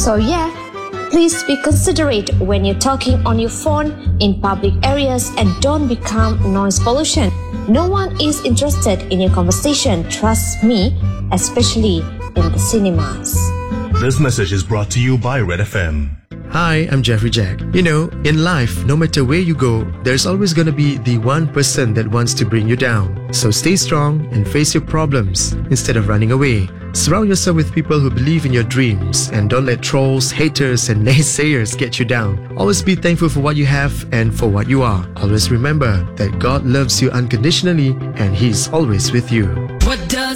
So yeah, please be considerate when you're talking on your phone in public areas and don't become noise pollution. No one is interested in your conversation, trust me, especially in the cinemas. This message is brought to you by Red FM. Hi, I'm Jeffrey Jack. You know, in life, no matter where you go, there's always gonna be the one person that wants to bring you down. So stay strong and face your problems instead of running away. Surround yourself with people who believe in your dreams and don't let trolls, haters, and naysayers get you down. Always be thankful for what you have and for what you are. Always remember that God loves you unconditionally and He's always with you. What does